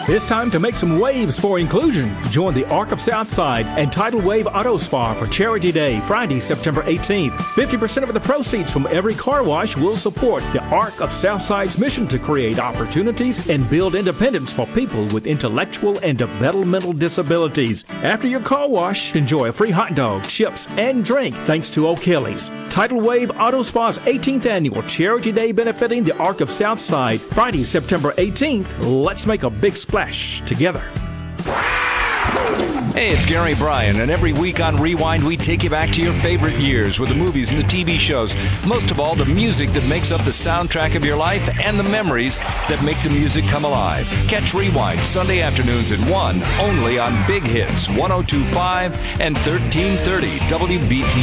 It's time to make some waves for inclusion. Join the Arc of Southside and Tidal Wave Auto Spa for Charity Day, Friday, September 18th. 50% of the proceeds from every car wash will support the Arc of Southside's mission to create opportunities and build independence for people with intellectual and developmental disabilities. After your car wash, enjoy a free hot dog, chips, and drink thanks to O'Kelly's. Tidal Wave Auto Spa's 18th annual Charity Day benefiting the Arc of Southside, Friday, September 18th. Let's make a big splash together. Hey, it's Gary Bryan, and every week on Rewind, we take you back to your favorite years with the movies and the TV shows. Most of all, the music that makes up the soundtrack of your life and the memories that make the music come alive. Catch Rewind Sunday afternoons at 1, only on Big Hits 102.5 and 1330 WBT.